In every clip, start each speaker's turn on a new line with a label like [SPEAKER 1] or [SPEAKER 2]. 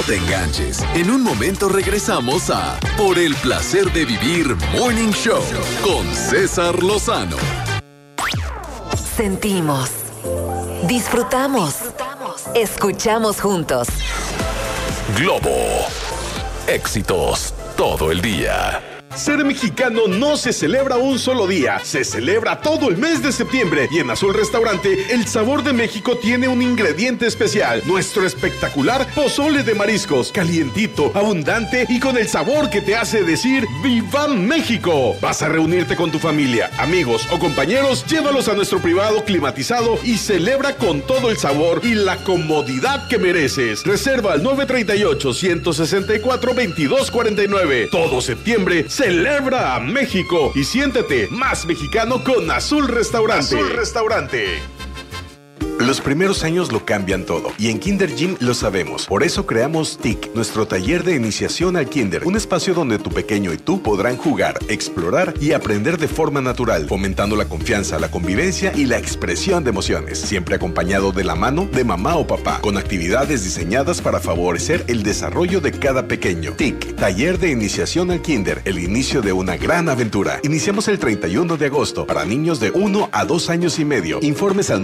[SPEAKER 1] No te enganches. En un momento regresamos a Por el placer de vivir Morning Show con César Lozano.
[SPEAKER 2] Sentimos, disfrutamos, escuchamos juntos.
[SPEAKER 1] Globo. Éxitos todo el día.
[SPEAKER 3] Ser mexicano no se celebra un solo día, se celebra todo el mes de septiembre. Y en Azul Restaurante, el sabor de México tiene un ingrediente especial: nuestro espectacular pozole de mariscos, calientito, abundante y con el sabor que te hace decir ¡Viva México! Vas a reunirte con tu familia, amigos o compañeros, llévalos a nuestro privado climatizado y celebra con todo el sabor y la comodidad que mereces. Reserva al 938-164-2249. Todo septiembre celebra a México y siéntete más mexicano con Azul Restaurante. Azul Restaurante. Los primeros años lo cambian todo y en Kinder Gym lo sabemos. Por eso creamos TIC, nuestro taller de iniciación al Kinder, un espacio donde tu pequeño y tú podrán jugar, explorar y aprender de forma natural, fomentando la confianza, la convivencia y la expresión de emociones, siempre acompañado de la mano de mamá o papá, con actividades diseñadas para favorecer el desarrollo de cada pequeño. TIC, taller de iniciación al Kinder, el inicio de una gran aventura. Iniciamos el 31 de agosto para niños de 1 a 2 años y medio. Informes al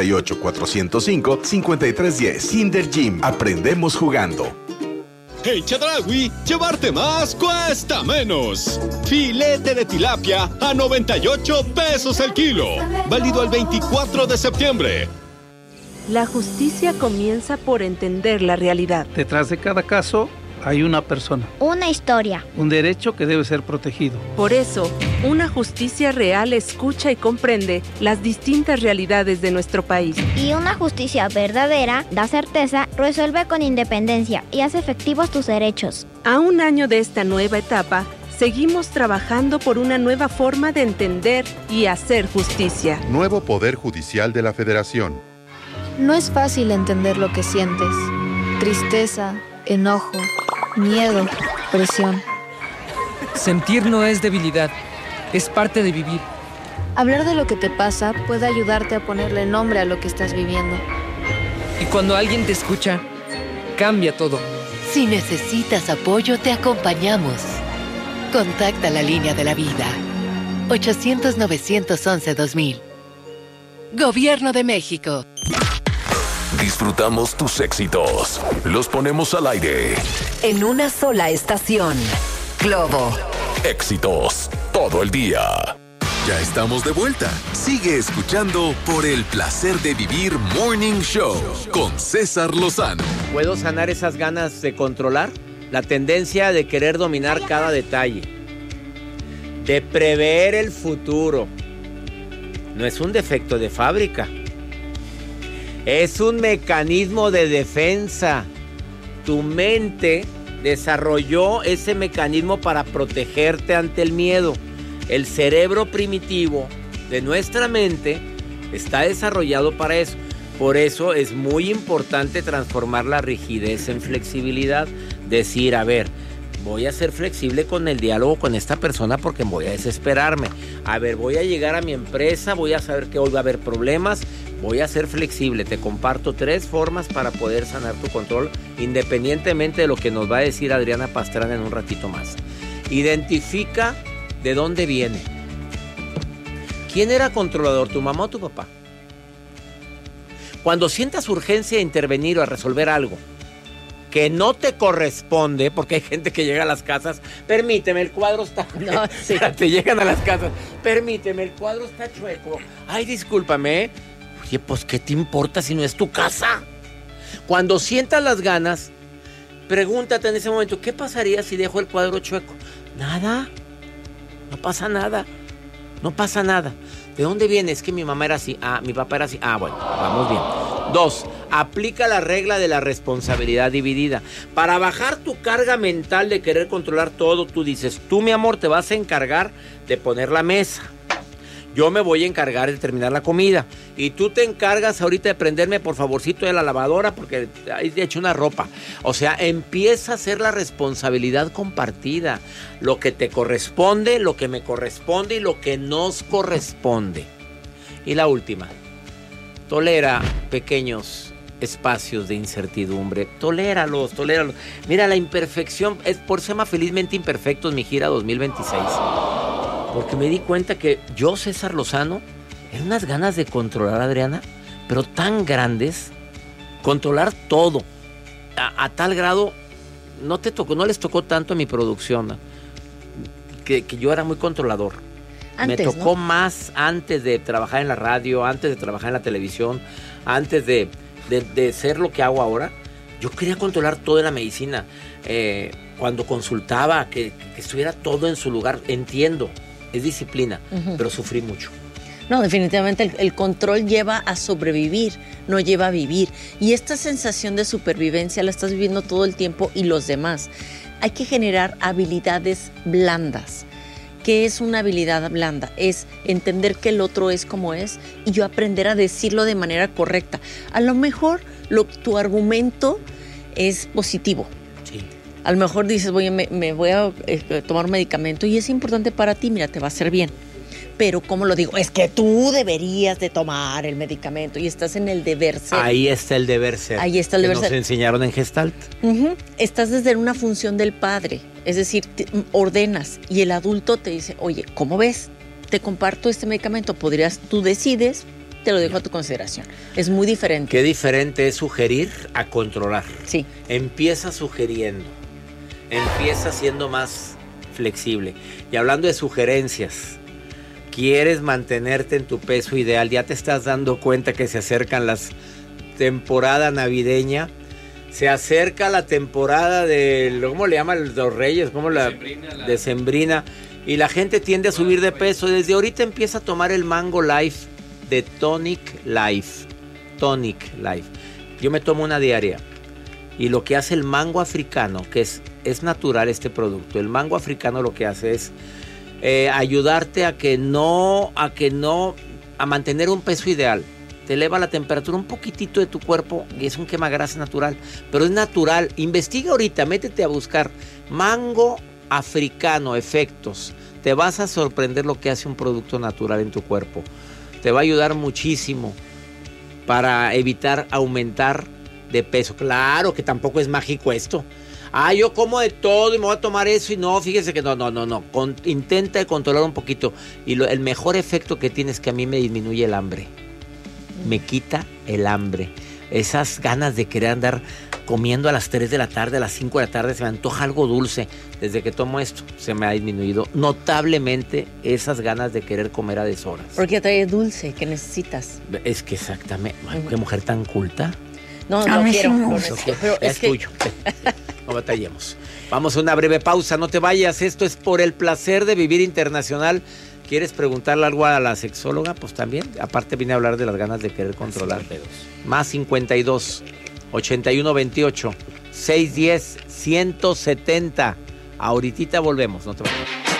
[SPEAKER 3] 938-405-5310. Kinder Gym. Aprendemos jugando.
[SPEAKER 4] En Chedraui, llevarte más cuesta menos. Filete de tilapia a 98 pesos el kilo. Válido el 24 de septiembre.
[SPEAKER 5] La justicia comienza por entender la realidad.
[SPEAKER 6] Detrás de cada caso hay una persona.
[SPEAKER 7] Una historia.
[SPEAKER 6] Un derecho que debe ser protegido.
[SPEAKER 5] Por eso, una justicia real escucha y comprende las distintas realidades de nuestro país.
[SPEAKER 7] Y una justicia verdadera da certeza, resuelve con independencia y hace efectivos tus derechos.
[SPEAKER 5] A un año de esta nueva etapa, seguimos trabajando por una nueva forma de entender y hacer justicia.
[SPEAKER 8] Nuevo Poder Judicial de la Federación.
[SPEAKER 9] No es fácil entender lo que sientes. Tristeza, enojo, miedo, presión.
[SPEAKER 10] Sentir no es debilidad, es parte de vivir.
[SPEAKER 9] Hablar de lo que te pasa puede ayudarte a ponerle nombre a lo que estás viviendo.
[SPEAKER 10] Y cuando alguien te escucha, cambia todo.
[SPEAKER 11] Si necesitas apoyo, te acompañamos. Contacta la línea de la vida. 800-911-2000. Gobierno de México.
[SPEAKER 1] Disfrutamos tus éxitos. Los ponemos al aire.
[SPEAKER 2] En una sola estación. Globo.
[SPEAKER 1] Éxitos todo el día. Ya estamos de vuelta. Sigue escuchando Por el placer de vivir Morning Show con César Lozano.
[SPEAKER 12] ¿Puedo sanar esas ganas de controlar? La tendencia de querer dominar cada detalle. De prever el futuro. No es un defecto de fábrica. Es un mecanismo de defensa. Tu mente desarrolló ese mecanismo para protegerte ante el miedo. El cerebro primitivo de nuestra mente está desarrollado para eso. Por eso es muy importante transformar la rigidez en flexibilidad. Decir, a ver, voy a ser flexible con el diálogo con esta persona porque voy a desesperarme. A ver, voy a llegar a mi empresa, voy a saber que hoy va a haber problemas. Voy a ser flexible. Te comparto 3 formas para poder sanar tu control, independientemente de lo que nos va a decir Adriana Pastrana en un ratito más. Identifica de dónde viene. ¿Quién era controlador, tu mamá o tu papá? Cuando sientas urgencia de intervenir o a resolver algo que no te corresponde, porque hay gente que llega a las casas, permíteme, el cuadro está... No, sí. Te llegan a las casas, permíteme, el cuadro está chueco. Ay, discúlpame. Oye, pues, ¿qué te importa si no es tu casa? Cuando sientas las ganas, pregúntate en ese momento, ¿qué pasaría si dejo el cuadro chueco? Nada. No pasa nada. No pasa nada. ¿De dónde viene? Es que mi mamá era así. Ah, mi papá era así. Ah, bueno, vamos bien. 2. Aplica la regla de la responsabilidad dividida. Para bajar tu carga mental de querer controlar todo, tú dices, tú, mi amor, te vas a encargar de poner la mesa. Yo me voy a encargar de terminar la comida. Y tú te encargas ahorita de prenderme, por favorcito, de la lavadora porque hay de hecho una ropa. O sea, empieza a ser la responsabilidad compartida. Lo que te corresponde, lo que me corresponde y lo que nos corresponde. Y la última. Tolera pequeños espacios de incertidumbre. Toléralos. Mira, la imperfección, por eso se llama Felizmente Imperfectos mi gira 2026. Porque me di cuenta que yo, César Lozano, en unas ganas de controlar, Adriana, pero tan grandes, controlar todo, a tal grado, no les tocó tanto a mi producción, ¿no? que yo era muy controlador. Me tocó más antes de trabajar en la radio, antes de trabajar en la televisión, antes de ser lo que hago ahora. Yo quería controlar todo en la medicina. Cuando consultaba, que estuviera todo en su lugar. Entiendo, es disciplina, pero sufrí mucho.
[SPEAKER 13] No, definitivamente el control lleva a sobrevivir, no lleva a vivir. Y esta sensación de supervivencia la estás viviendo todo el tiempo y los demás. Hay que generar habilidades blandas. ¿Qué es una habilidad blanda? Es entender que el otro es como es y yo aprender a decirlo de manera correcta. A lo mejor tu argumento es positivo.
[SPEAKER 12] Sí.
[SPEAKER 13] A lo mejor dices, me voy a tomar un medicamento y es importante para ti, mira, te va a hacer bien. Pero ¿cómo lo digo? Es que tú deberías de tomar el medicamento y estás en el deber ser.
[SPEAKER 12] Ahí está el deber ser.
[SPEAKER 13] Ahí está el deber ser.
[SPEAKER 12] Nos enseñaron en Gestalt.
[SPEAKER 13] Estás desde una función del padre, es decir, ordenas y el adulto te dice, oye, ¿cómo ves? Te comparto este medicamento, tú decides, te lo dejo a tu consideración. Es muy diferente.
[SPEAKER 12] Qué diferente es sugerir a controlar.
[SPEAKER 13] Sí.
[SPEAKER 12] Empieza sugiriendo, empieza siendo más flexible. Y hablando de sugerencias, quieres mantenerte en tu peso ideal, ya te estás dando cuenta que se acercan las temporada navideña, se acerca la temporada de, ¿cómo le llaman los Reyes? ¿Cómo decembrina? Y la gente tiende a subir de peso. Desde ahorita empieza a tomar el Mango Life de Tonic Life. Yo me tomo una diaria. Y lo que hace el mango africano, que es natural este producto, el mango africano lo que hace es ayudarte a mantener un peso ideal. Te eleva la temperatura un poquitito de tu cuerpo y es un quemagrasa natural, pero es natural. Investiga ahorita, métete a buscar mango africano, efectos. Te vas a sorprender lo que hace un producto natural en tu cuerpo. Te va a ayudar muchísimo para evitar aumentar de peso. Claro que tampoco es mágico esto. Yo como de todo y me voy a tomar eso y no, fíjese que no. Intenta controlar un poquito. Y el mejor efecto que tiene es que a mí me disminuye el hambre. Me quita el hambre. Esas ganas de querer andar comiendo a las 3 de la tarde, a las 5 de la tarde, se me antoja algo dulce. Desde que tomo esto, se me ha disminuido notablemente esas ganas de querer comer a deshoras.
[SPEAKER 13] Porque trae dulce que necesitas.
[SPEAKER 12] Es que exactamente. Qué mujer tan culta.
[SPEAKER 13] No quiero.
[SPEAKER 12] Pero es tuyo. No batallemos. Vamos a una breve pausa, no te vayas. Esto es Por el Placer de Vivir Internacional. ¿Quieres preguntarle algo a la sexóloga? Pues también. Aparte vine a hablar de las ganas de querer controlar. Más 52 81 28 610 170. Ahorita volvemos, no te vayas.